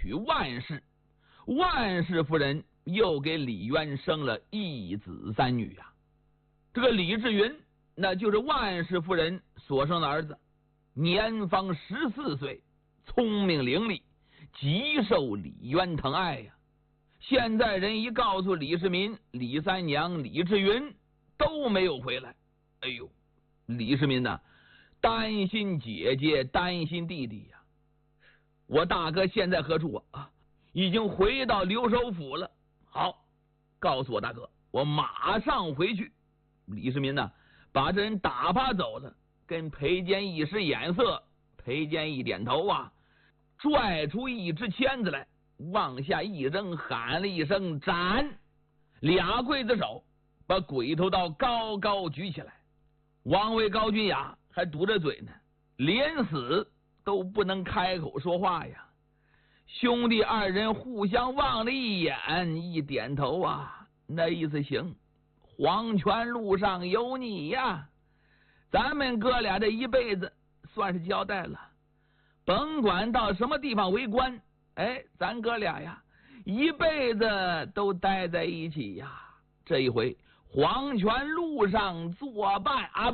娶万氏，万氏夫人又给李渊生了1子3女呀。这个李志云，那就是万氏夫人所生的儿子，年方14岁，聪明伶俐，极受李渊疼爱呀。现在人一告诉李世民，李三娘、李志云都没有回来。哎呦，李世民呢，担心姐姐，担心弟弟呀。我大哥现在何处啊？已经回到留守府了。好，告诉我大哥，我马上回去。李世民呢，把这人打发走了，跟裴坚一使眼色，裴坚一点头啊，拽出一支签子来，往下一扔，喊了一声斩，2刽子手把鬼头刀高高举起来。王位高君雅还堵着嘴呢，连死都不能开口说话呀。兄弟2人互相望了一眼，一点头啊，那意思行，黄泉路上有你呀，咱们哥俩这一辈子算是交代了，甭管到什么地方为官，咱哥俩呀一辈子都待在一起呀。这一回黄泉路上作伴啊！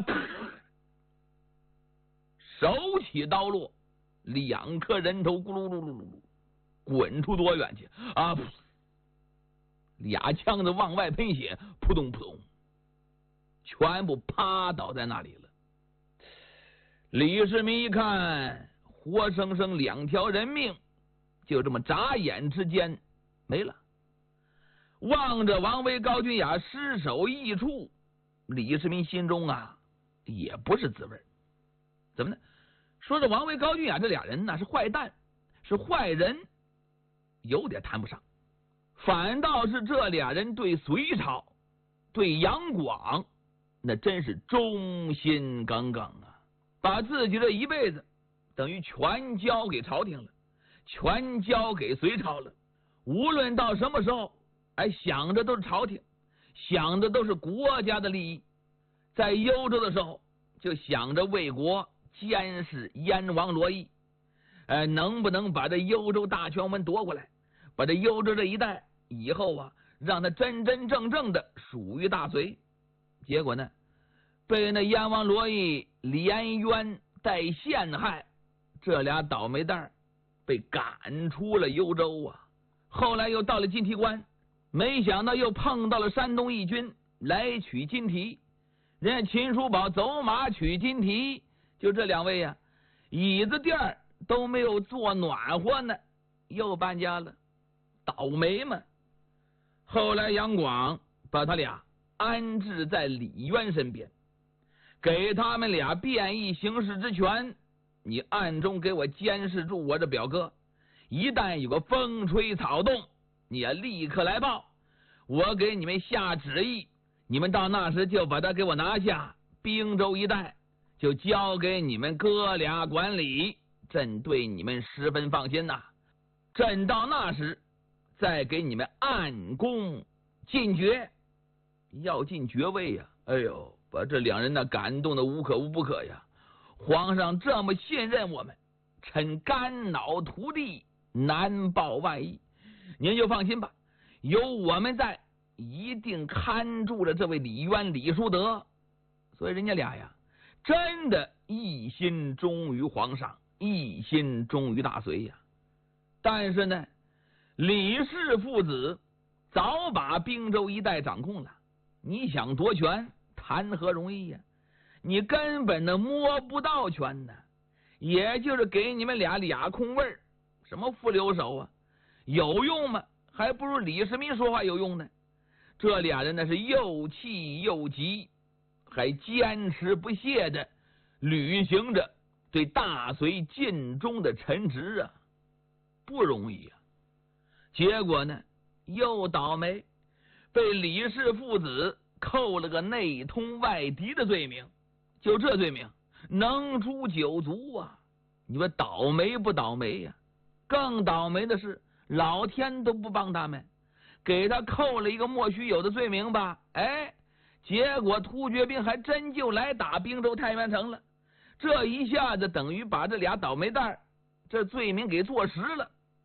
手起刀落，2颗人头咕噜噜噜噜滚出多远去啊！2枪子往外喷血，扑通扑通，全部趴倒在那里了。李世民一看，活生生2条人命就这么眨眼之间没了。望着王维、高君雅尸首异处，李世民心中啊也不是滋味。怎么呢？说这王维、高君雅这俩人呢是坏蛋，是坏人，有点谈不上。反倒是这俩人对隋朝、对杨广，那真是忠心耿耿啊，把自己这一辈子等于全交给朝廷了，全交给隋朝了。无论到什么时候，想着都是朝廷，想的都是国家的利益。在幽州的时候，就想着为国监视燕王罗毅，能不能把这幽州大权我们夺过来，把这幽州这一带以后啊，让他真真正正的属于大隋。结果呢，被那燕王罗毅、连渊带陷害，这俩倒霉蛋被赶出了幽州啊。后来又到了金提关，没想到又碰到了山东义军来取金提，人家秦叔宝走马取金提，就这2位呀，椅子垫儿都没有坐暖和呢，又搬家了，倒霉嘛。后来杨广把他俩安置在李渊身边，给他们俩便衣行事之权，你暗中给我监视住我这表哥，一旦有个风吹草动，你要立刻来报，我给你们下旨意，你们到那时就把他给我拿下，滨州一带就交给你们哥俩管理，朕对你们十分放心呐。朕到那时再给你们暗宫进爵，要进爵位呀！哎呦，把这2人呢感动的无可无不可呀！皇上这么信任我们，臣肝脑涂地，难报万一。您就放心吧，有我们在，一定看住了这位李渊、李叔德。所以人家俩呀，真的一心忠于皇上，一心忠于大隋呀。但是呢，李氏父子早把滨州一带掌控了，你想夺权谈何容易呀？你根本的摸不到权呢，也就是给你们俩空位，什么副留守啊，有用吗？还不如李世民说话有用呢。这俩人呢是又气又急，还坚持不懈的履行着对大隋尽忠的臣职啊，不容易啊。结果呢，又倒霉，被李氏父子扣了个内通外敌的罪名。就这罪名，能诛9族啊！你说倒霉不倒霉呀？更倒霉的是，老天都不帮他们，给他扣了一个莫须有的罪名吧？结果突厥兵还真就来打滨州太原城了。这一下子等于把这俩倒霉蛋这罪名给坐实了。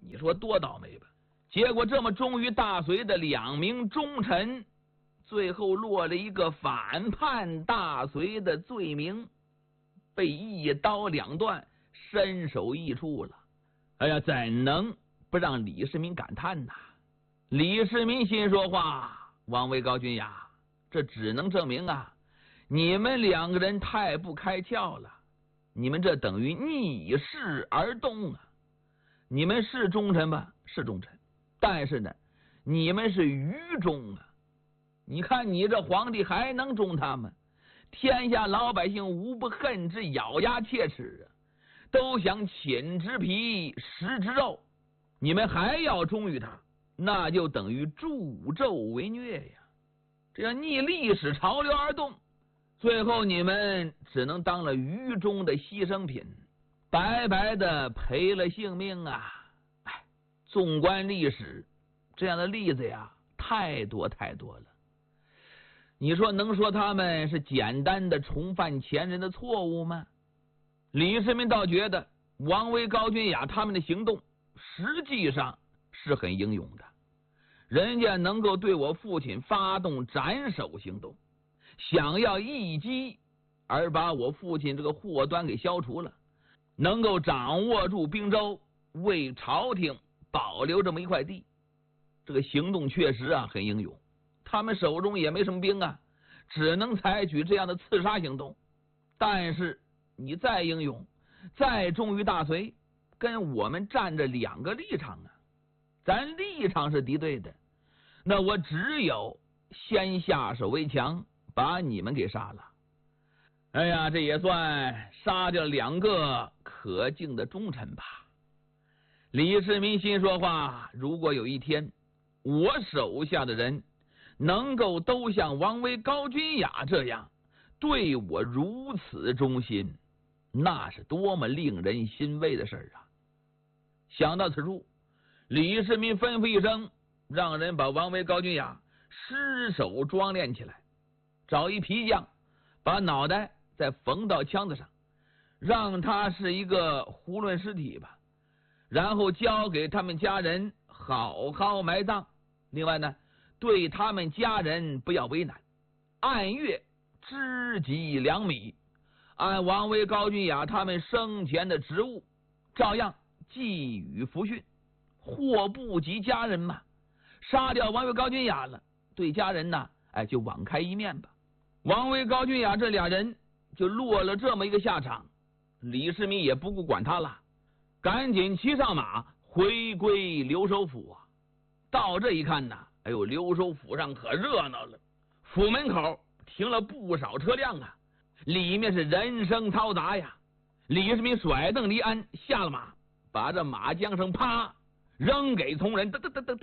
你说多倒霉吧？结果这么忠于大隋的2名忠臣，最后落了一个反叛大隋的罪名，被一刀两断，身首异处了。哎呀，怎能不让李世民感叹呐？李世民心说话：王维、高君雅，这只能证明啊，你们2个人太不开窍了，你们这等于逆势而动啊！你们是忠臣吧？是忠臣，但是呢，你们是愚忠啊！你看你这皇帝还能忠他吗？天下老百姓无不恨之，咬牙切齿啊，都想寝之皮，食之肉。你们还要忠于他，那就等于助纣为虐呀！这样逆历史潮流而动，最后你们只能当了愚忠的牺牲品，白白的赔了性命啊！哎，纵观历史，这样的例子呀，太多太多了。你说能说他们是简单的重犯前人的错误吗？李世民倒觉得王维、高君雅他们的行动实际上是很英勇的，人家能够对我父亲发动斩首行动，想要一击而把我父亲这个祸端给消除了，能够掌握住并州，为朝廷保留这么一块地，这个行动确实啊很英勇。他们手中也没什么兵啊，只能采取这样的刺杀行动。但是你再英勇，再忠于大隋，跟我们站着2个立场啊，咱立场是敌对的，那我只有先下手为强，把你们给杀了。哎呀，这也算杀掉2个可敬的忠臣吧。李世民心说话：如果有一天我手下的人能够都像王维、高君雅这样对我如此忠心，那是多么令人欣慰的事儿啊！想到此处，李世民吩咐一声，让人把王维、高君雅尸首装殓起来，找一皮匠把脑袋再缝到枪子上，让他是一个囫囵尸体吧，然后交给他们家人好好埋葬。另外呢，对他们家人不要为难，按月支给2米，按王维、高君雅他们生前的职务，照样寄予抚恤。祸不及家人嘛，杀掉王维、高君雅了，对家人呢，哎，就网开一面吧。王维、高君雅这2人就落了这么一个下场。李世民也不顾管他了，赶紧骑上马回归留守府啊。到这一看呢，哎呦，留守府上可热闹了，府门口停了不少车辆啊，里面是人声嘈杂呀。李世民甩蹬离鞍，下了马，把这马缰绳啪扔给从人，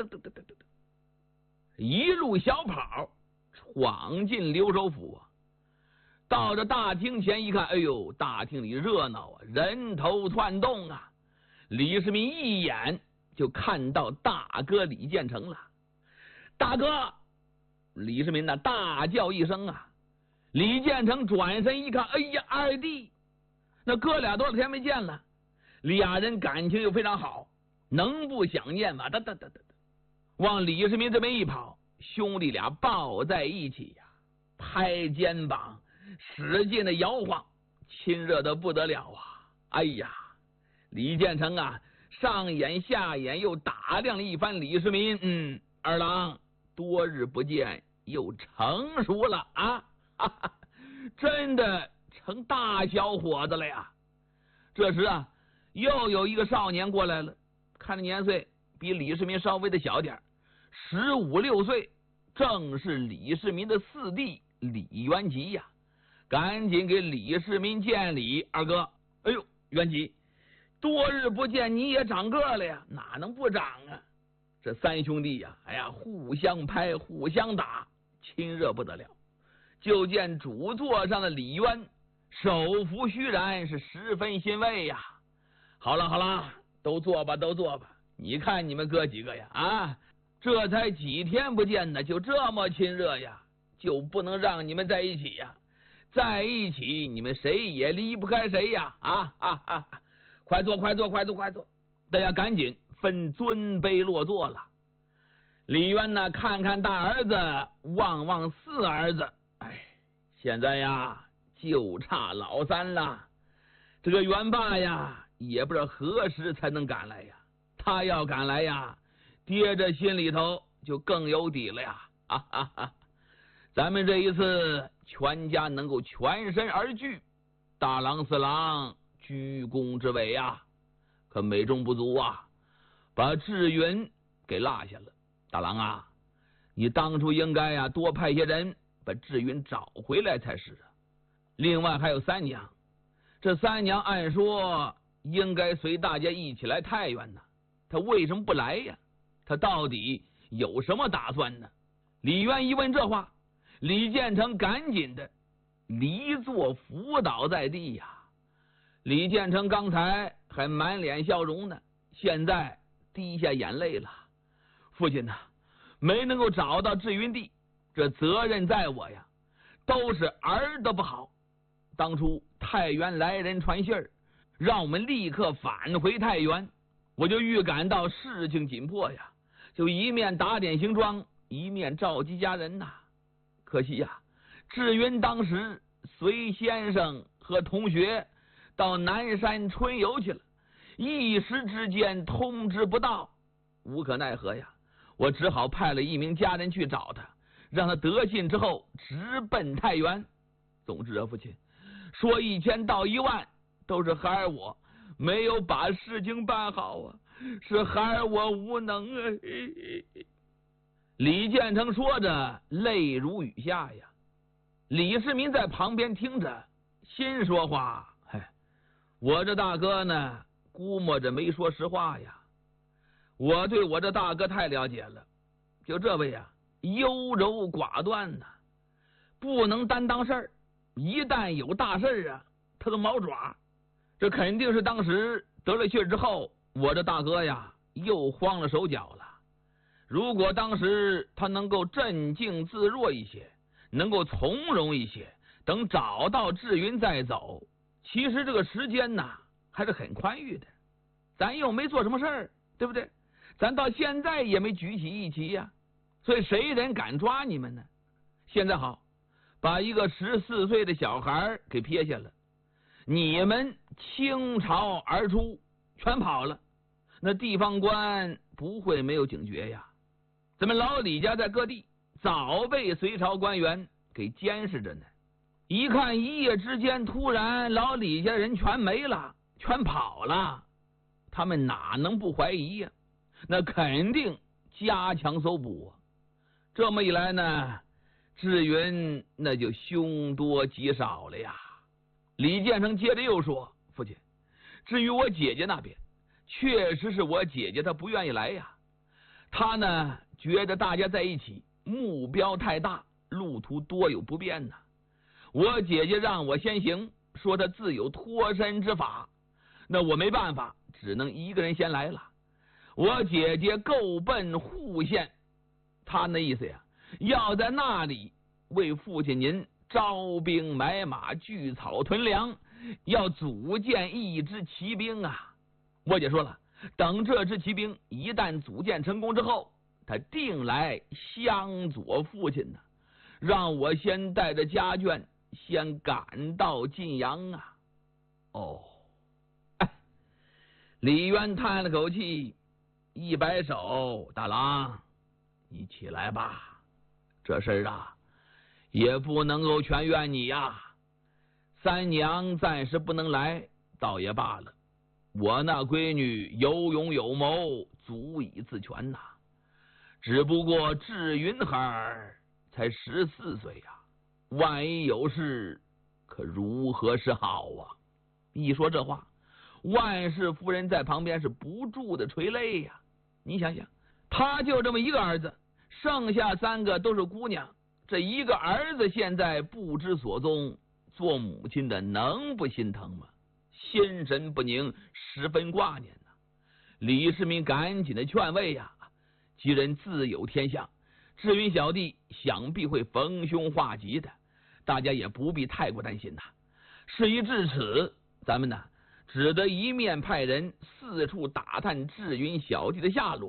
一路小跑闯进留守府啊。到这大厅前一看，哎呦，大厅里热闹啊，人头窜动啊。李世民一眼就看到大哥李建成了。大哥！李世民呢大叫一声啊。李建成转身一看，哎呀，二弟！那哥俩多少天没见了，2人感情又非常好，能不想念吗？往李世民这边一跑，兄弟俩抱在一起呀，拍肩膀，使劲的摇晃，亲热的不得了啊！哎呀，李建成啊，上眼下眼又打量了一番李世民，二郎多日不见，又成熟了啊！哈哈，真的成大小伙子了呀！这时啊，又有一个少年过来了，看着年岁比李世民稍微的小点，15、16岁，正是李世民的4弟李元吉呀！赶紧给李世民见礼，二哥，哎呦，元吉，多日不见，你也长个了呀，哪能不长啊？这3兄弟呀，哎呀，互相拍，互相打，亲热不得了。就见主座上的李渊手扶虚髯，是十分欣慰呀。好了好了，都坐吧都坐吧。你看你们哥几个呀，啊，这才几天不见呢，就这么亲热呀，就不能让你们在一起呀？在一起你们谁也离不开谁呀！快坐快坐快坐快坐！大家赶紧分尊卑落座了。李渊呢，看看大儿子，望望四儿子，哎，现在呀，就差老三了。这个元霸呀，也不知道何时才能赶来呀。他要赶来呀，爹这心里头就更有底了呀。哈哈哈！咱们这一次全家能够全身而俱，大郎四郎居功至伟呀，可美中不足啊，把志云给落下了。大郎啊，你当初应该呀多派些人把志云找回来才是啊。另外还有三娘，这三娘按说应该随大家一起来太原呢，他为什么不来呀？他到底有什么打算呢？李渊一问这话，李建成赶紧的离座伏倒在地呀。李建成刚才还满脸笑容呢，现在滴下眼泪了。父亲呐，没能够找到志云地，这责任在我呀，都是儿的不好。当初太原来人传信儿，让我们立刻返回太原，我就预感到事情紧迫呀，就一面打点行装，一面召集家人呐。可惜呀，志云当时随先生和同学到南山春游去了，一时之间通知不到，无可奈何呀。我只好派了一名家人去找他，让他得信之后直奔太原。总之啊，父亲，说1000道1万，都是孩儿我没有把事情办好啊，是孩儿我无能啊。李建成说着，泪如雨下呀。李世民在旁边听着，心说话：我这大哥呢，估摸着没说实话呀。我对我这大哥太了解了，就这位呀，优柔寡断呐，不能担当事儿，一旦有大事儿啊，他都毛爪。这肯定是当时得了信之后，我这大哥呀又慌了手脚了。如果当时他能够镇静自若一些，能够从容一些，等找到志云再走，其实这个时间呐还是很宽裕的。咱又没做什么事儿，对不对？咱到现在也没举起一旗呀，所以谁人敢抓你们呢？现在好，把一个14岁的小孩给撇下了，你们倾巢而出，全跑了，那地方官不会没有警觉呀。咱们老李家在各地早被隋朝官员给监视着呢，一看一夜之间突然老李家人全没了，全跑了，他们哪能不怀疑呀？那肯定加强搜捕啊。这么一来呢，志云那就凶多吉少了呀。李建成接着又说：父亲，至于我姐姐那边，确实是我姐姐她不愿意来呀。她呢觉得大家在一起目标太大，路途多有不便呢。我姐姐让我先行，说她自有脱身之法，那我没办法，只能一个人先来了。我姐姐够奔户县，她那意思呀，要在那里为父亲您招兵买马，聚草屯粮，要组建一支骑兵啊。我姐说了，等这支骑兵一旦组建成功之后，她定来相佐父亲呢，让我先带着家眷先赶到晋阳啊。哦，李渊叹了口气，一摆手：大郎，你起来吧，这事儿啊也不能够全怨你呀。三娘暂时不能来倒也罢了，我那闺女有勇有谋，足以自全呐。只不过志云孩儿才14岁呀，万一有事，可如何是好啊？一说这话，万氏夫人在旁边是不住的垂泪呀。你想想，他就这么一个儿子，剩下3个都是姑娘，这一个儿子现在不知所踪，做母亲的能不心疼吗？心神不宁，十分挂念呐。李世民赶紧的劝慰呀，吉人自有天相，志云小弟想必会逢凶化吉的，大家也不必太过担心呐。事已至此，咱们呢只得一面派人四处打探志云小弟的下落。